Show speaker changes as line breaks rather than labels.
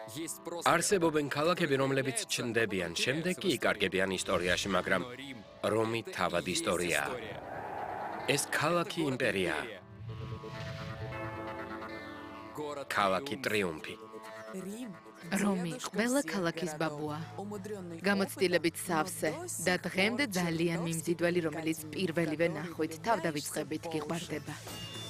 არსებობენ ქალაქები, რომლებიც ჩნდებიან, შემდეგ კი იკარგებიან ისტორიაში, მაგრამ რომი თავად ისტორიაა. ეს ქალაქი იმპერიაა. ქალაქი ტრიუმფი.
რომი ყველა ქალაქის ბაბუა. გამოცდილებით სავსე და დღემდე ძალიან მიმზიდველი, რომელიც პირველივე ნახვით თავდავიწყებით გიყვარდება.